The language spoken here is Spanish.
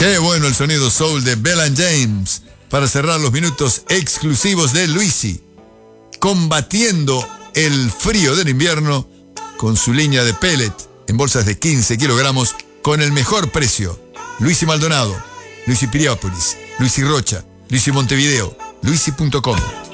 Qué bueno el sonido soul de Bella James para cerrar los minutos exclusivos de Luisi, combatiendo el frío del invierno con su línea de pellet en bolsas de 15 kilogramos con el mejor precio. Luisi Maldonado, Luisi Piriápolis, Luisi Rocha, Luisi Montevideo, Luisi.com.